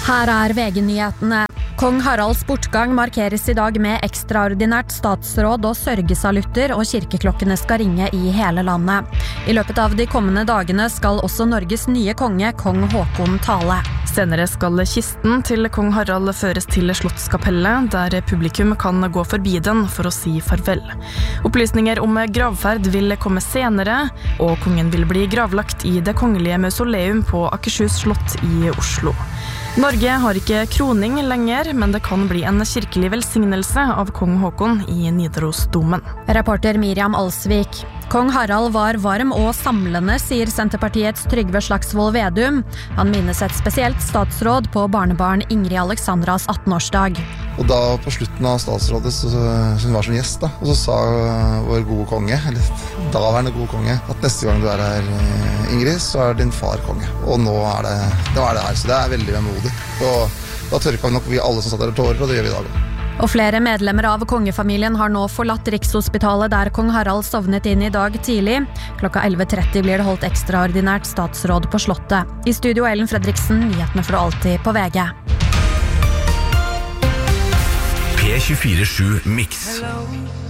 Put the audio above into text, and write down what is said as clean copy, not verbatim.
Her VG-nyhetene. Kong Haralds bortgang markeres I dag med ekstraordinært statsråd og sørgesalutter, og kirkeklokkene skal ringe I hele landet. I løpet av de kommende dagene skal også Norges nye konge, kong Håkon, tale. Senere skal kisten til kong Harald føres til Slottskapellet, der publikum kan gå forbi den for å si farvel. Opplysninger om gravferd vil komme senere, og kongen vil bli gravlagt I det kongelige mausoleum på Akershus slott I Oslo. Norge har ikke kroning lenger, men det kan bli en kirkelig velsignelse av kong Håkon I Nidarosdomen. Reporter Miriam Alsvik. Kong Harald var varm og samlende, sier Senterpartiets Trygve Slagsvold Vedum. Han minnes et spesielt statsråd på barnebarn Ingrid Alexandras 18-årsdag. Og da på slutten av statsrådet, som var som gjest, og så sa vår gode konge, eller daværende gode konge, at neste gang du her, Ingrid, så din far konge. Og nå det her, så det veldig vemodig. Og da tørka vi nok vi alle som satt der tårer, og det gjør vi I dag. Og flere medlemmer av kongefamilien har nå forlatt Rikshospitalet der kong Harald sovnet inn I dag tidlig. Klokka 11:30 blir det holdt ekstraordinært statsråd på slottet. I studio Ellen Fredriksen, nyhetene får du alltid på VG. P24/7 Mix.